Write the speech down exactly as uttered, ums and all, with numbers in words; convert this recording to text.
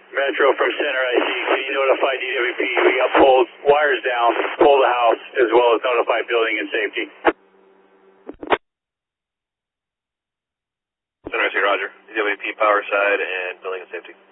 Metro from Center I C. Can you notify D W P? We got pulled wires down, pull the house, as well as notify building and safety. Center I C, roger. D W P power side and building and safety.